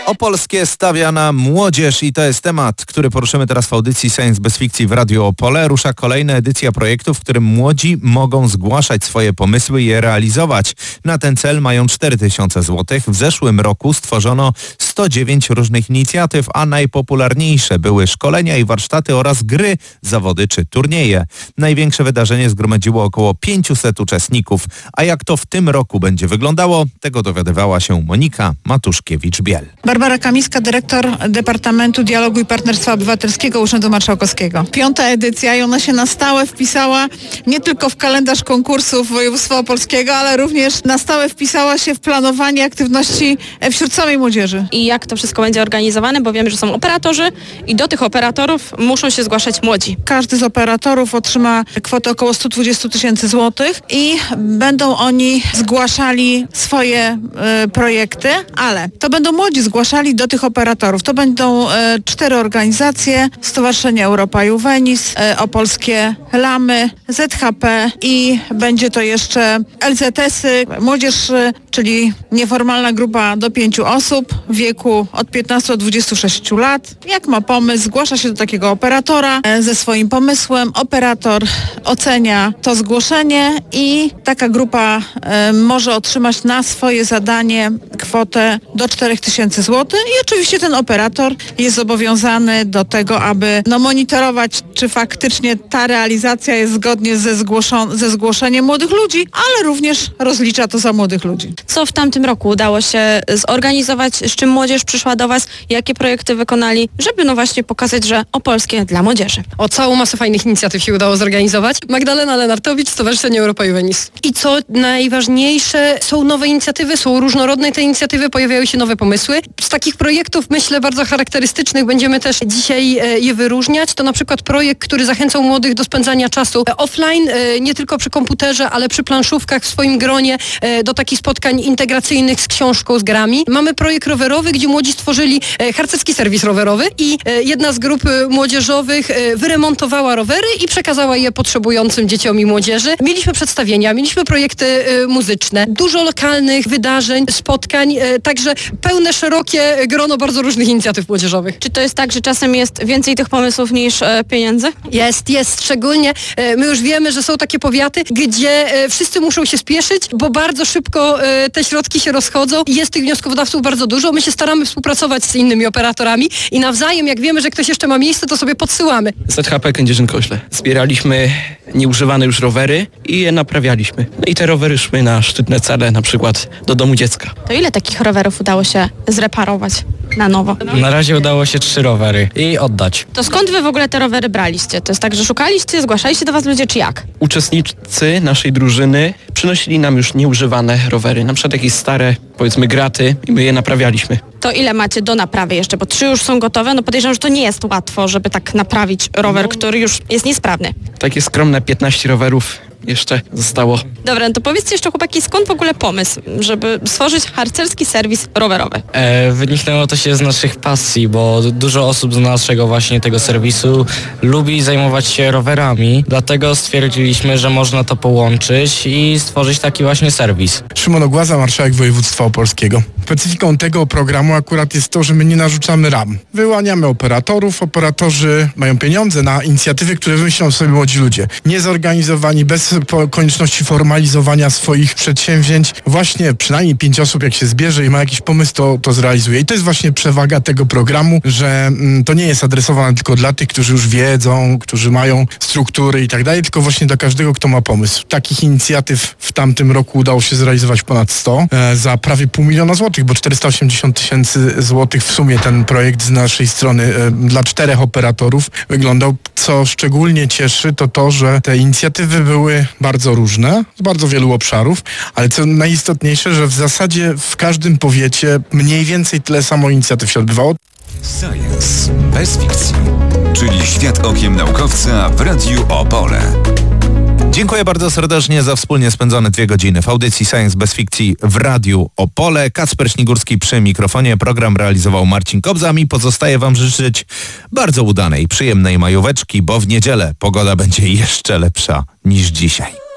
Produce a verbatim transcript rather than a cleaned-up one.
Opolskie stawia na młodzież i to jest temat, który poruszymy teraz w audycji Science bez fikcji w Radiu Opole. Rusza kolejna edycja projektu, w którym młodzi mogą zgłaszać swoje pomysły i je realizować. Na ten cel mają cztery tysiące złotych. W zeszłym roku stworzono sto dziewięć różnych inicjatyw, a najpopularniejsze były szkolenia i warsztaty oraz gry, zawody czy turnieje. Największe wydarzenie zgromadziło około pięciuset uczestników. A jak to w tym roku będzie wyglądało, tego dowiadywała się Monika Matuszkiewicz-Biel. Barbara Kamińska, dyrektor Departamentu Dialogu i Partnerstwa Obywatelskiego Urzędu Marszałkowskiego. Piąta edycja i ona się na stałe wpisała nie tylko w kalendarz konkursów województwa opolskiego, ale również na stałe wpisała się w planowanie aktywności wśród samej młodzieży. I jak to wszystko będzie organizowane, bo wiemy, że są operatorzy i do tych operatorów muszą się zgłaszać młodzi. Każdy z operatorów otrzyma kwotę około sto dwadzieścia tysięcy złotych i będą oni zgłaszali swoje y, projekty, ale to będą młodzi zgłaszali do tych operatorów. To będą y, cztery organizacje: Stowarzyszenie Europa Juvenis, y, Opolskie Lamy, Z H P i będzie to jeszcze L Z S-y, młodzież, y, czyli nieformalna grupa do pięciu osób w wieku od piętnastu do dwudziestu sześciu lat. Jak ma pomysł, zgłasza się do takiego operatora y, ze swoim pomysłem. Operator ocenia to zgłoszenie i taka grupa y, może otrzymać na swoje zadanie kwotę do czterech tysięcy złotych i oczywiście ten operator jest zobowiązany do tego, aby no, monitorować, czy faktycznie ta realizacja jest zgodnie ze, zgłoszon- ze zgłoszeniem młodych ludzi, ale również rozlicza to za młodych ludzi. Co w tamtym roku udało się zorganizować, z czym młodzież przyszła do Was, jakie projekty wykonali, żeby no właśnie pokazać, że Opolskie dla młodzieży. O, całą masę fajnych inicjatyw się udało zorganizować. Magdalena Lenartowicz, Stowarzyszenie Europa Juvenis. I co najważniejsze, są nowe inicjatywy, są różnorodne te inicjatywy, pojawiają się nowe pomysły. Z takich projektów, myślę, bardzo charakterystycznych będziemy też dzisiaj e, je wyróżniać. To na przykład projekt, który zachęcał młodych do spędzania czasu e, offline, e, nie tylko przy komputerze, ale przy planszówkach w swoim gronie, e, do takich spotkań integracyjnych z książką, z grami. Mamy projekt rowerowy, gdzie młodzi stworzyli e, harcerski serwis rowerowy i e, jedna z grup e, młodzieżowych e, wyremontowała rowery i przekazała je potrzebującym dzieciom i młodzieży. Mieliśmy przedstawienia, mieliśmy projekty e, muzyczne, dużo lokalnych wydarzeń, spotkań, e, także pełne, szerokie grono bardzo różnych inicjatyw młodzieżowych. Czy to jest tak, że czasem jest więcej tych pomysłów niż e, pieniędzy? Jest, jest. Szczególnie e, my już wiemy, że są takie powiaty, gdzie e, wszyscy muszą się spieszyć, bo bardzo szybko e, te środki się rozchodzą i jest tych wnioskodawców bardzo dużo. My się staramy współpracować z innymi operatorami i nawzajem, jak wiemy, że ktoś jeszcze ma miejsce, to sobie podsyłamy. Z H P Kędzierzyn-Koźle. Zbieraliśmy nieużywane już rowery i je naprawialiśmy. No i te rowery szły na szczytne cele, na przykład do domu dziecka. To ile takich rowerów udało się zreparować na nowo? Na razie udało się trzy rowery i oddać. To skąd wy w ogóle te rowery braliście? To jest tak, że szukaliście, zgłaszaliście do was ludzie, czy jak? Uczestnicy naszej drużyny przynosili nam już nieużywane rowery, na przykład jakieś stare, powiedzmy, graty i my je naprawialiśmy. To ile macie do naprawy jeszcze? Bo trzy już są gotowe, no podejrzewam, że to nie jest łatwo, żeby tak naprawić rower, który już jest niesprawny. Takie skromne piętnaście rowerów jeszcze zostało. Dobra, no to powiedzcie jeszcze, chłopaki, skąd w ogóle pomysł, żeby stworzyć harcerski serwis rowerowy? E, wyniknęło to się z naszych pasji, bo dużo osób z naszego właśnie tego serwisu lubi zajmować się rowerami, dlatego stwierdziliśmy, że można to połączyć i stworzyć taki właśnie serwis. Szymon Ogłaza, marszałek województwa opolskiego. Specyfiką tego programu akurat jest to, że my nie narzucamy ram. Wyłaniamy operatorów, operatorzy mają pieniądze na inicjatywy, które wymyślą sobie młodzi ludzie. Niezorganizowani, bez konieczności formalizowania swoich przedsięwzięć. Właśnie przynajmniej pięć osób, jak się zbierze i ma jakiś pomysł, to, to zrealizuje. I to jest właśnie przewaga tego programu, że mm, to nie jest adresowane tylko dla tych, którzy już wiedzą, którzy mają struktury i tak dalej, tylko właśnie dla każdego, kto ma pomysł. Takich inicjatyw w tamtym roku udało się zrealizować ponad sto e, za prawie pół miliona złotych, bo czterysta osiemdziesiąt tysięcy złotych w sumie ten projekt z naszej strony e, dla czterech operatorów wyglądał. Co szczególnie cieszy, to to, że te inicjatywy były bardzo różne, z bardzo wielu obszarów, ale co najistotniejsze, że w zasadzie w każdym powiecie mniej więcej tyle samo inicjatyw się odbywało. Science bez fikcji, czyli świat okiem naukowca w Radiu Opole. Dziękuję bardzo serdecznie za wspólnie spędzone dwie godziny w audycji Science bez fikcji w Radiu Opole. Kacper Śnigurski przy mikrofonie. Program realizował Marcin Kobza. Mi pozostaje wam życzyć bardzo udanej, przyjemnej majóweczki, bo w niedzielę pogoda będzie jeszcze lepsza niż dzisiaj.